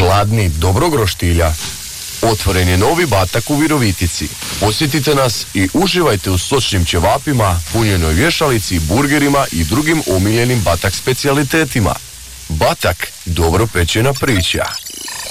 gladni dobrog roštilja? Otvoren je novi Batak u Virovitici. Posjetite nas i uživajte u sočnim ćevapima, punjenoj vješalici, burgerima i drugim omiljenim Batak specijalitetima. Batak, dobro pečena priča.